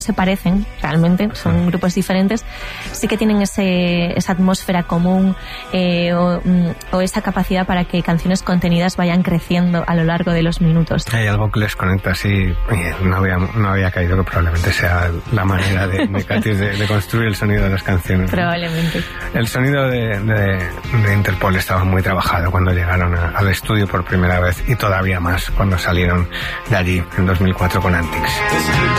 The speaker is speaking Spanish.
se parecen realmente, son grupos diferentes, sí que tienen esa atmósfera común o esa capacidad para que canciones contenidas vayan creciendo a lo largo de los minutos. Hay algo que les conecta así, no había caído que probablemente sea la manera de Katy de construir el sonido de las canciones. Probablemente. El sonido de Interpol estaba muy trabajado cuando llegaron al estudio por primera vez y todavía más cuando salieron de allí en 2004 con Antics.